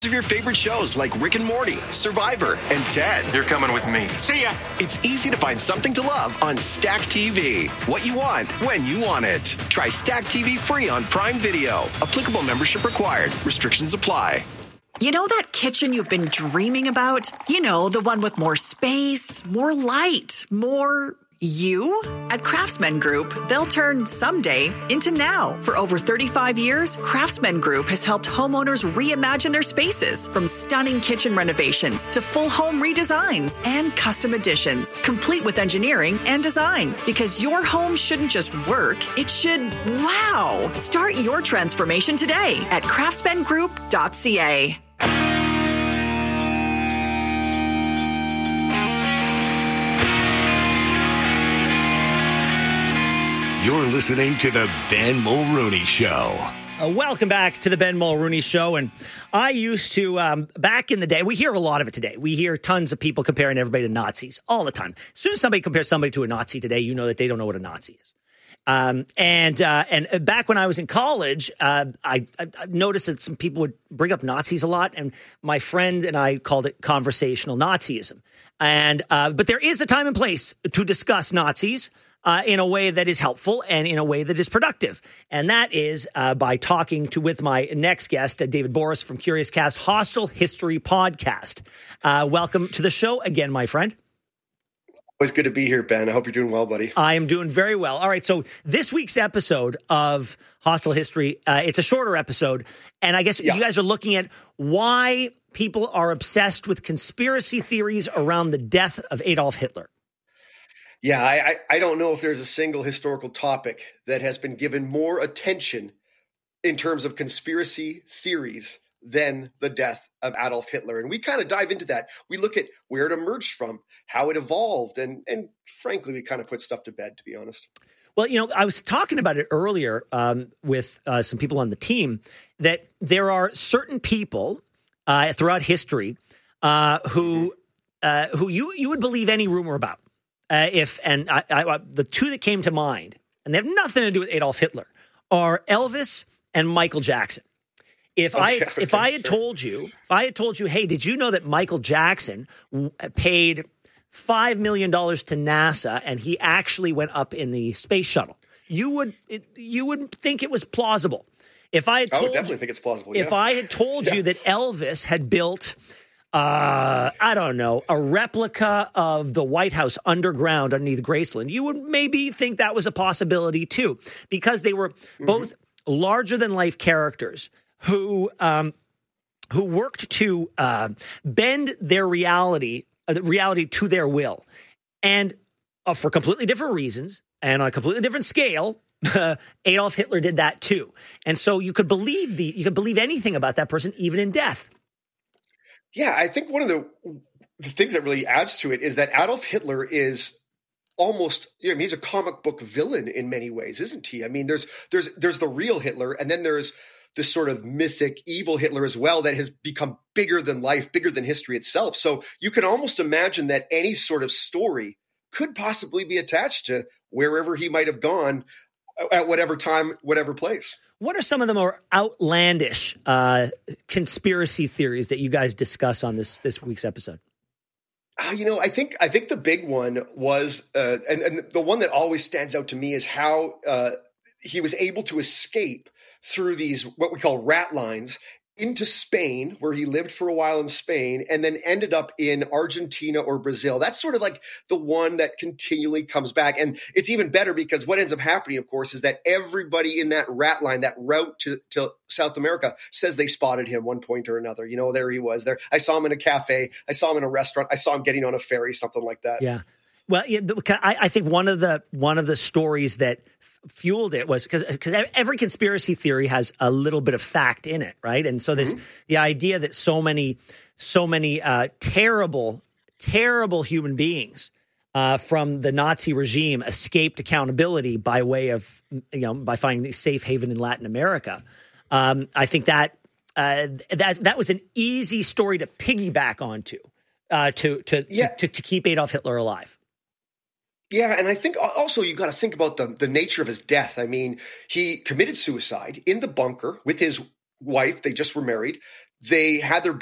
of your favorite shows like Rick and Morty, Survivor, and Ted. You're coming with me. See ya. It's easy to find something to love on Stack TV. What you want, when you want it. Try Stack TV free on Prime Video. Applicable membership required. Restrictions apply. You know that kitchen you've been dreaming about? You know, the one with more space, more light, more you? At Craftsman Group, they'll turn someday into now. For over 35 years, Craftsman Group has helped homeowners reimagine their spaces, from stunning kitchen renovations to full home redesigns and custom additions, complete with engineering and design. Because your home shouldn't just work, it should wow. Start your transformation today at craftsmangroup.ca. You're listening to the Ben Mulrooney Show. Welcome back to the Ben Mulrooney Show. And I used to, back in the day, we hear a lot of it today. We hear tons of people comparing everybody to Nazis all the time. As soon as somebody compares somebody to a Nazi today, you know that they don't know what a Nazi is. And back when I was in college, I noticed that some people would bring up Nazis a lot, and my friend and I called it conversational Nazism. And but there is a time and place to discuss Nazis in a way that is helpful and in a way that is productive. And that is by talking with my next guest, David Borys from Curious Cast Hostile History Podcast. Welcome to the show again, my friend. Always good to be here, Ben. I hope you're doing well, buddy. I am doing very well. All right, so this week's episode of Hostile History, it's a shorter episode, and I guess you guys are looking at why people are obsessed with conspiracy theories around the death of Adolf Hitler. Yeah, I don't know if there's a single historical topic that has been given more attention in terms of conspiracy theories than the death of Adolf Hitler. And we kind of dive into that. We look at where it emerged from, how it evolved, and frankly, we kind of put stuff to bed, to be honest. Well, you know, I was talking about it earlier with some people on the team, that there are certain people throughout history who you would believe any rumor about. The two that came to mind, and they have nothing to do with Adolf Hitler, are Elvis and Michael Jackson. If I had told you, hey, did you know that Michael Jackson paid $5 million to NASA and he actually went up in the space shuttle? You would think it was plausible. If I had told, I would definitely think it's plausible. If I had told you that Elvis had built, I don't know, a replica of the White House underground underneath Graceland, you would maybe think that was a possibility too, because they were both larger than life characters who worked to bend their reality to their will, and for completely different reasons and on a completely different scale. Adolf Hitler did that too, and so you could believe anything about that person, even in death. Yeah, I think one of the things that really adds to it is that Adolf Hitler is almost, he's a comic book villain in many ways, isn't he? I mean, there's the real Hitler, and then there's this sort of mythic evil Hitler as well that has become bigger than life, bigger than history itself. So you can almost imagine that any sort of story could possibly be attached to wherever he might have gone at whatever time, whatever place. What are some of the more outlandish conspiracy theories that you guys discuss on this week's episode? I think the big one was, and the one that always stands out to me is how he was able to escape through these, what we call rat lines, into Spain, where he lived for a while in Spain, and then ended up in Argentina or Brazil. That's sort of like the one that continually comes back. And it's even better because what ends up happening, of course, is that everybody in that rat line, that route to South America, says they spotted him one point or another. There he was. There, I saw him in a cafe. I saw him in a restaurant. I saw him getting on a ferry, something like that. Yeah. Well, I think one of the stories that fueled it was because every conspiracy theory has a little bit of fact in it, right? And so the idea that so many terrible human beings from the Nazi regime escaped accountability by way of by finding a safe haven in Latin America. I think that was an easy story to piggyback onto to keep Adolf Hitler alive. Yeah, and I think also you got to think about the nature of his death. I mean, he committed suicide in the bunker with his wife. They just were married. they had their